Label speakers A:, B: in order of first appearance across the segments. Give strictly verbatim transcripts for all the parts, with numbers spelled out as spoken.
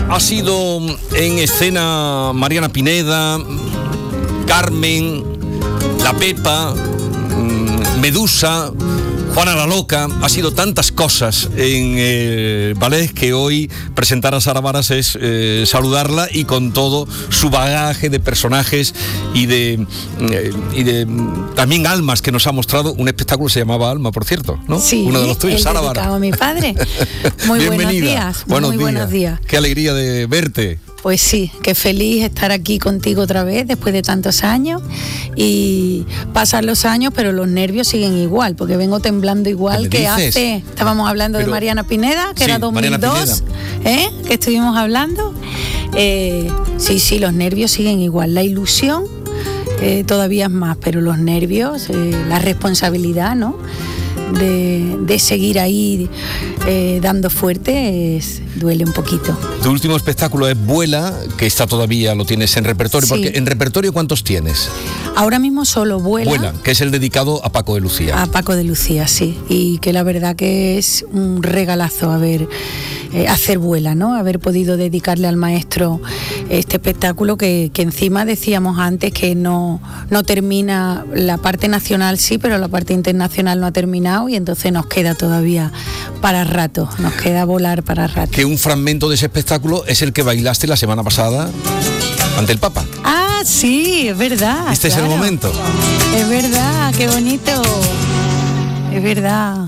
A: Ha sido en escena Mariana Pineda, Carmen, La Pepa, Medusa, Juana la Loca. Ha sido tantas cosas en el ballet que hoy presentar a Sara Varas es eh, saludarla, y con todo su bagaje de personajes y de, eh, y de también almas que nos ha mostrado. Un espectáculo se llamaba Alma, por cierto, ¿no?
B: Sí,
A: uno de los tuyos, Sara Varas.
B: A mi padre. Muy buenos días.
A: Buenos
B: muy
A: días.
B: buenos días.
A: Qué alegría de verte.
B: Pues sí, qué feliz estar aquí contigo otra vez después de tantos años, y pasan los años pero los nervios siguen igual, porque vengo temblando igual que
A: dices?
B: hace, estábamos hablando pero, de Mariana Pineda, que sí, era dos mil dos, ¿eh? que estuvimos hablando, eh, sí, sí, los nervios siguen igual, la ilusión eh, todavía es más, pero los nervios, eh, la responsabilidad, ¿no? De, de seguir ahí eh, dando fuerte, es, duele un poquito.
A: Tu último espectáculo es Vuela, que está todavía, lo tienes en repertorio, sí. Porque en repertorio ¿cuántos tienes?
B: Ahora mismo solo Vuela.
A: Vuela, que es el dedicado a Paco de Lucía.
B: A Paco de Lucía, sí, y que la verdad que es un regalazo haber, eh, hacer Vuela, ¿no? Haber podido dedicarle al maestro este espectáculo que, que encima decíamos antes que no, no termina, la parte nacional sí, pero la parte internacional no ha terminado, y entonces nos queda todavía para rato, nos queda volar para rato.
A: Que un fragmento de ese espectáculo es el que bailaste la semana pasada ante el Papa.
B: Ah, sí, es verdad.
A: Este claro. es el momento.
B: Es verdad, qué bonito. Es verdad.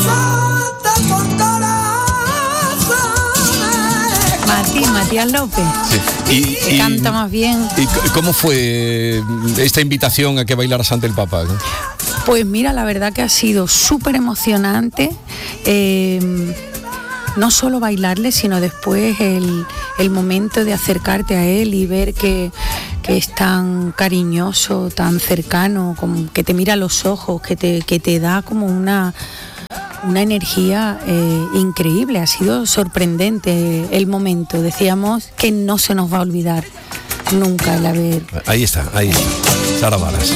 B: Mati, Matías López. Sí. Y, y, canta más bien.
A: ¿Y cómo fue esta invitación a que bailaras ante el Papa?
B: Pues mira, la verdad que ha sido súper emocionante, eh, no solo bailarle, sino después el, el momento de acercarte a él y ver que, que es tan cariñoso, tan cercano, como que te mira a los ojos, que te, que te da como una, una energía eh, increíble. Ha sido sorprendente el momento. Decíamos que no se nos va a olvidar nunca el haber...
A: Ahí está, ahí está, Sara Varas.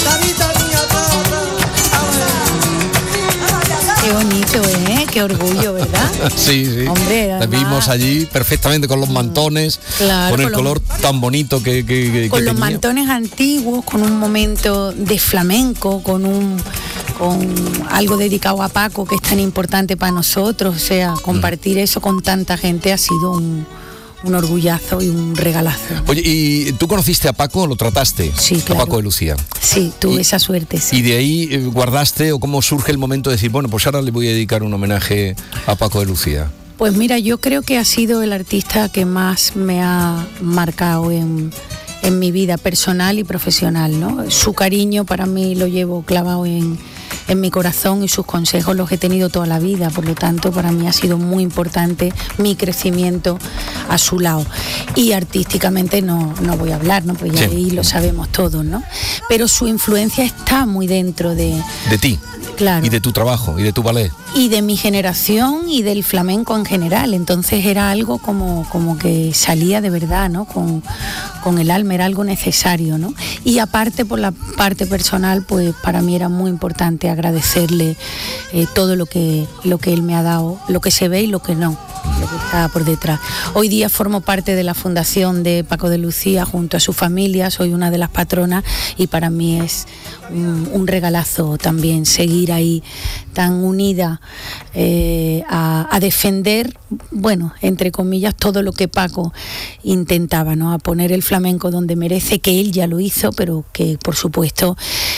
B: Qué bonito, ¿eh? Qué orgullo, ¿verdad?
A: Sí, sí.
B: Hombre,
A: además, la vimos allí perfectamente con los mantones, claro, con el con color los, tan bonito que, que, que
B: Con
A: que
B: los
A: tenía.
B: mantones antiguos, con un momento de flamenco, con un con algo dedicado a Paco, que es tan importante para nosotros. O sea, compartir mm. eso con tanta gente ha sido un... un orgullazo y un regalazo.
A: Oye, ¿y tú conociste a Paco? ¿Lo trataste?
B: Sí, claro.
A: A Paco de Lucía.
B: Sí, tuve y, esa suerte, sí.
A: ¿Y de ahí guardaste, o cómo surge el momento de decir, bueno, pues ahora le voy a dedicar un homenaje a Paco de Lucía?
B: Pues mira, yo creo que ha sido el artista que más me ha marcado en, en mi vida personal y profesional, ¿no? Su cariño para mí lo llevo clavado en... en mi corazón, y sus consejos los he tenido toda la vida. Por lo tanto, para mí ha sido muy importante mi crecimiento a su lado. Y artísticamente no, no voy a hablar, ¿no? Pues ya sí. Ahí lo sabemos todos, ¿no? Pero su influencia está muy dentro de...
A: De ti.
B: Claro.
A: Y de tu trabajo, y de tu ballet.
B: Y de mi generación y del flamenco en general. Entonces era algo como, como que salía de verdad, ¿no? Con, con el alma, era algo necesario, ¿no? Y aparte, por la parte personal, pues para mí era muy importante agradecerle eh, todo lo que, lo que él me ha dado, lo que se ve y lo que no, lo que está por detrás. Hoy día formo parte de la fundación de Paco de Lucía junto a su familia, soy una de las patronas, y para mí es un, un regalazo también seguir ahí tan unida eh, a, a defender, bueno, entre comillas, todo lo que Paco intentaba, ¿no? A poner el flamenco donde merece, que él ya lo hizo, pero que por supuesto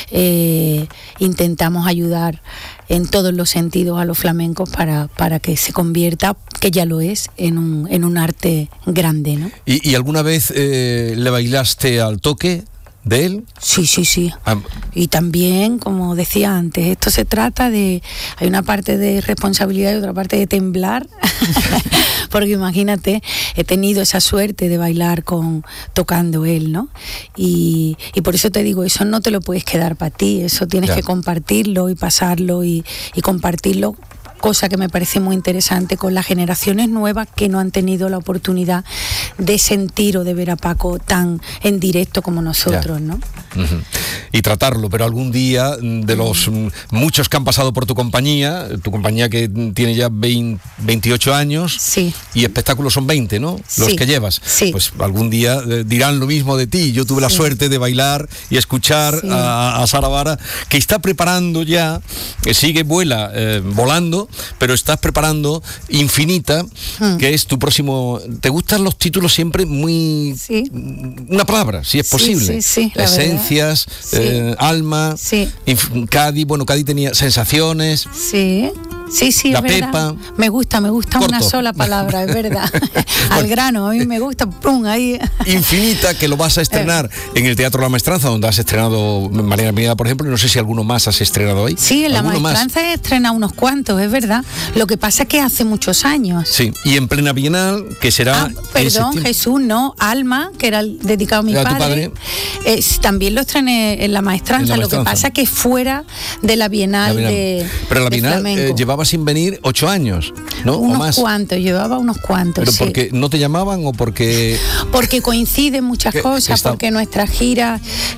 B: eh, intentamos ayudar en todos los sentidos a los flamencos para, para que se convierta, que ya lo es, en un, en un arte grande, ¿no?
A: ¿Y, y alguna vez eh, le bailaste al toque de él?
B: Sí, sí, sí. Ah. Y también, como decía antes, esto se trata de... Hay una parte de responsabilidad y otra parte de temblar, porque imagínate, he tenido esa suerte de bailar con tocando él, ¿no? Y, y por eso te digo, eso no te lo puedes quedar para ti, eso tienes ya. que compartirlo y pasarlo y, y compartirlo, cosa que me parece muy interesante con las generaciones nuevas que no han tenido la oportunidad de sentir o de ver a Paco tan en directo como nosotros, ya. ¿no?
A: Uh-huh. y tratarlo, pero algún día de los muchos que han pasado por tu compañía, tu compañía que tiene ya veinte, veintiocho años,
B: sí.
A: y espectáculos son veinte, ¿no? Los
B: sí.
A: que llevas.
B: Sí.
A: Pues algún día eh, dirán lo mismo de ti. Yo tuve sí. la suerte de bailar y escuchar sí. a, a Sara Vara, que está preparando ya, que sigue, vuela, eh, volando, pero estás preparando Infinita, hmm. que es tu próximo... ¿Te gustan los títulos siempre muy...
B: Sí.
A: Una palabra, si es posible.
B: Sí, sí, sí,
A: Esencias,
B: sí.
A: eh, alma,
B: sí.
A: Inf- Cádiz, bueno, Cádiz tenía sensaciones.
B: Sí. Sí, sí,
A: la
B: es verdad.
A: Pepa.
B: Me gusta, me gusta
A: Corto.
B: Una sola palabra, es verdad. Al
A: Bueno.
B: grano, a mí me gusta, pum, ahí.
A: Infinita, que lo vas a estrenar en el Teatro La Maestranza, donde has estrenado Mariana Pineda, por ejemplo, y no sé si alguno más has estrenado ahí.
B: Sí, en La Maestranza he estrenado unos cuantos, es verdad. Lo que pasa es que hace muchos años.
A: Sí, y en plena Bienal, que será...
B: Ah, perdón, Jesús, no, Alma, que era el dedicado a mi
A: ¿Era
B: padre.
A: tu padre?
B: Eh, también lo estrené en La Maestranza,
A: En La
B: lo que
A: Maestranza.
B: pasa es que fuera de la Bienal,
A: La Bienal.
B: de
A: Pero la
B: de
A: Bienal
B: flamenco.
A: eh, llevaba sin venir ocho años, ¿no?
B: Unos
A: o más.
B: cuantos, llevaba unos cuantos.
A: ¿Pero
B: sí.
A: porque no te llamaban o porque...?
B: Porque coinciden muchas
A: que,
B: cosas,
A: que está...
B: porque nuestras giras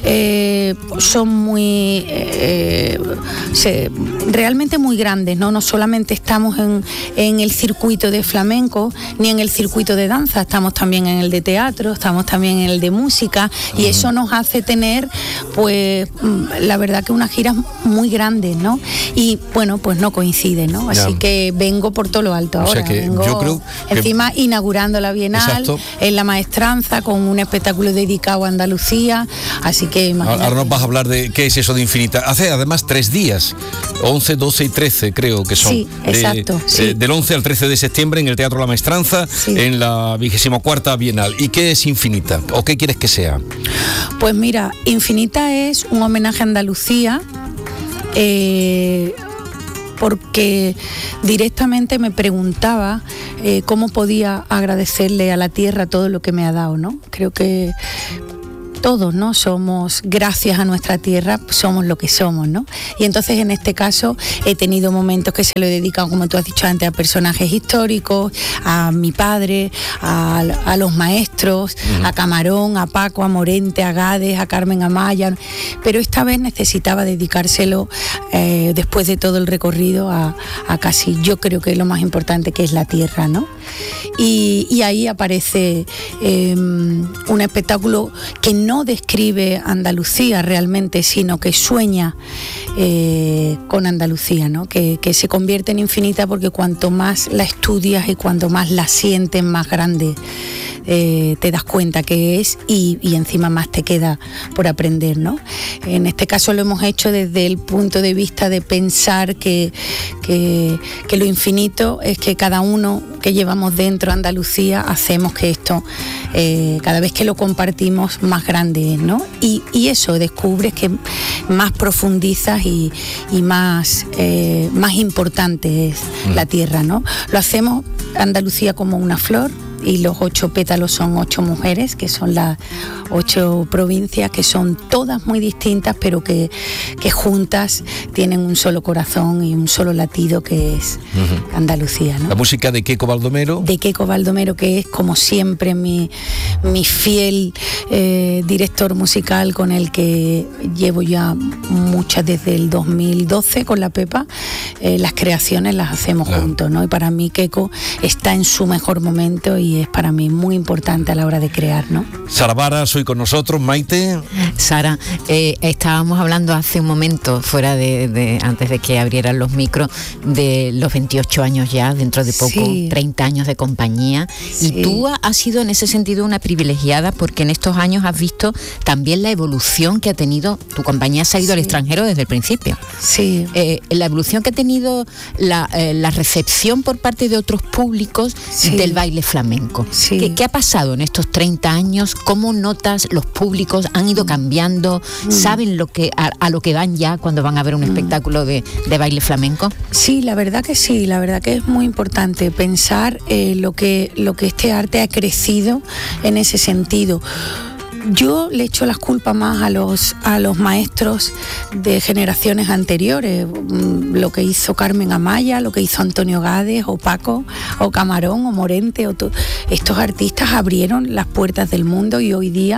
B: eh, son muy... Eh, se, realmente muy grandes, ¿no? No solamente estamos en, en el circuito de flamenco, ni en el circuito de danza, estamos también en el de teatro, estamos también en el de música, uh-huh. y eso nos hace tener, pues, la verdad que unas giras muy grandes, ¿no? Y, bueno, pues no coinciden, ¿no? Así
A: ya.
B: que vengo por todo lo alto ahora.
A: O sea que
B: vengo
A: yo creo que...
B: encima inaugurando la Bienal, exacto. en La Maestranza, con un espectáculo dedicado a Andalucía, así que imagínate.
A: Ahora nos vas a hablar de qué es eso de Infinita. Hace además tres días, once, doce y trece creo que son.
B: Sí, exacto.
A: De,
B: sí.
A: Eh, del once al trece de septiembre en el Teatro La Maestranza, sí. en la vigésima cuarta Bienal. ¿Y qué es Infinita? ¿O qué quieres que sea?
B: Pues mira, Infinita es un homenaje a Andalucía, eh, porque directamente me preguntaba eh, cómo podía agradecerle a la tierra todo lo que me ha dado, ¿no? Creo que todos, ¿no? Somos, gracias a nuestra tierra, somos lo que somos, ¿no? Y entonces en este caso he tenido momentos que se lo he dedicado, como tú has dicho antes, a personajes históricos, a mi padre, a, a los maestros, uh-huh. a Camarón, a Paco, a Morente, a Gades, a Carmen Amaya, pero esta vez necesitaba dedicárselo, eh, después de todo el recorrido, a, a casi, yo creo que lo más importante, que es la tierra, ¿no? Y, y ahí aparece eh, un espectáculo que no no describe Andalucía realmente, sino que sueña eh, con Andalucía, ¿no? Que, que se convierte en infinita, porque cuanto más la estudias y cuanto más la sientes, más grande eh, te das cuenta que es, y, y encima más te queda por aprender, ¿no? En este caso lo hemos hecho desde el punto de vista de pensar que, que, que lo infinito es que cada uno que llevamos dentro Andalucía hacemos que esto, eh, cada vez que lo compartimos, más grande es, ¿no? Y, y eso, descubres que más profundizas y, y más, eh, más importante es mm. la tierra, ¿no? Lo hacemos Andalucía como una flor, y los ocho pétalos son ocho mujeres, que son las ocho provincias, que son todas muy distintas, pero que, que juntas tienen un solo corazón y un solo latido, que es uh-huh. Andalucía, ¿no?
A: La música de Queco Baldomero.
B: De Queco Baldomero, que es, como siempre, mi, mi fiel eh, director musical, con el que llevo ya muchas desde el dos mil doce con la Pepa. Eh, las creaciones las hacemos claro. juntos, ¿no? Y para mí Queco está en su mejor momento y es para mí muy importante a la hora de crear, ¿no?
A: Sara Vara, soy con nosotros. Maite.
C: Sara, eh, estábamos hablando hace un momento, fuera de, de antes de que abrieran los micros, de los veintiocho años ya, dentro de poco, sí. treinta años de compañía. Sí. Y tú has sido en ese sentido una privilegiada, porque en estos años has visto también la evolución que ha tenido. Tu compañía se ha ido sí. al extranjero desde el principio.
B: Sí.
C: Eh, la evolución que ha tenido la, eh, la recepción por parte de otros públicos sí. del baile flamenco.
B: Sí.
C: ¿Qué, ¿Qué ha pasado en estos treinta años? ¿Cómo notas los públicos? ¿Han ido cambiando? Mm. ¿Saben lo que, a, a lo que van ya cuando van a ver un mm. espectáculo de, de baile flamenco?
B: Sí, la verdad que sí, la verdad que es muy importante pensar eh, lo que, lo que este arte ha crecido en ese sentido. yo le echo las culpas más a los, a los maestros de generaciones anteriores, lo que hizo Carmen Amaya, lo que hizo Antonio Gades, o Paco, o Camarón, o Morente, o estos artistas abrieron las puertas del mundo, y hoy día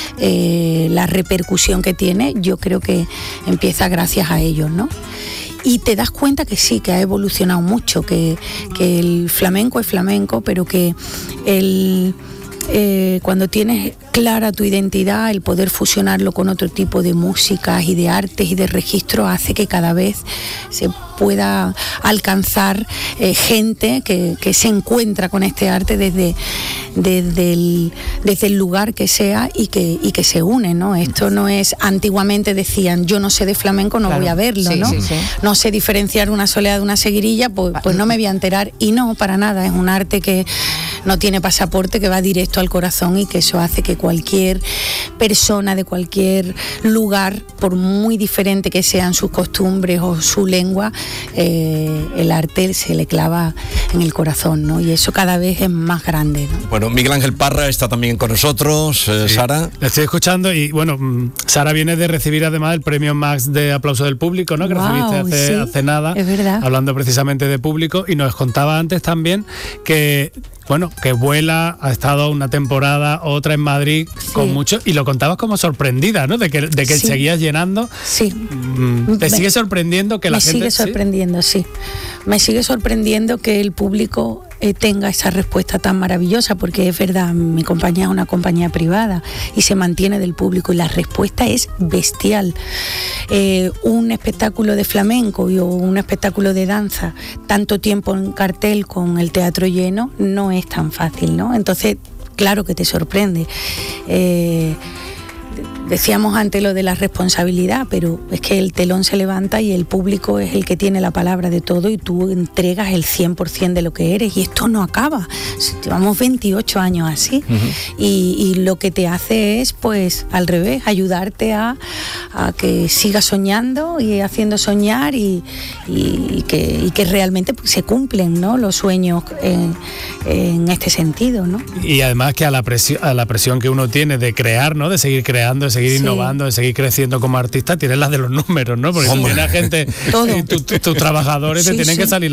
B: eh, la repercusión que tiene, yo creo que empieza gracias a ellos, ¿no? Y te das cuenta que sí, que ha evolucionado mucho, que, que el flamenco es flamenco, pero que el, eh, cuando tienes clara tu identidad, el poder fusionarlo con otro tipo de músicas y de artes y de registros hace que cada vez se pueda alcanzar eh, gente que, que se encuentra con este arte desde, desde, el, desde el lugar que sea y que, y que se une, ¿no? Esto no es, antiguamente decían, yo no sé de flamenco, no claro, voy a verlo, sí, ¿no? Sí, sí. No sé diferenciar una soleá de una seguirilla, pues, pues no me voy a enterar. Y no, para nada, es un arte que no tiene pasaporte, que va directo al corazón, y que eso hace que cualquier persona de cualquier lugar, por muy diferente que sean sus costumbres o su lengua, eh, el arte se le clava en el corazón, ¿no? Y eso cada vez es más grande, ¿no?
A: Bueno, Miguel Ángel Parra está también con nosotros. eh, sí, Sara.
D: Le estoy escuchando y bueno, Sara viene de recibir además el premio Max de aplauso del público, ¿no? Que wow, recibiste hace, sí, hace nada,
B: es verdad.
D: Hablando precisamente de público, y nos contaba antes también que bueno, que Vuela ha estado una temporada, otra en Madrid, sí, con mucho, y lo contabas como sorprendida, ¿no? De que, de que sí, seguías llenando.
B: Sí.
D: ¿Te me, sigue sorprendiendo que la
B: me
D: gente...?
B: Me sigue sorprendiendo, ¿sí? sí. Me sigue sorprendiendo que el público eh, tenga esa respuesta tan maravillosa, porque es verdad, mi compañía es una compañía privada y se mantiene del público, y la respuesta es bestial. Eh, un espectáculo de flamenco y, o un espectáculo de danza, tanto tiempo en cartel con el teatro lleno, no es tan fácil, ¿no? Entonces, claro que te sorprende. Eh, Decíamos antes lo de la responsabilidad, pero es que el telón se levanta y el público es el que tiene la palabra de todo, y tú entregas el cien por ciento de lo que eres, y esto no acaba. Llevamos veintiocho años así, uh-huh, y, y lo que te hace es, pues, al revés, ayudarte a, a que sigas soñando y haciendo soñar, y, y, y, que, y que realmente se cumplen, ¿no?, los sueños en, en este sentido, ¿no?
D: Y además que a la presión, a la presión que uno tiene de crear, ¿no?, de seguir creando, de seguir sí, innovando, de seguir creciendo como artista, tienes las de los números, ¿no? Porque si tienes gente, tus tu, tu trabajadores, sí, te tienen sí, que salir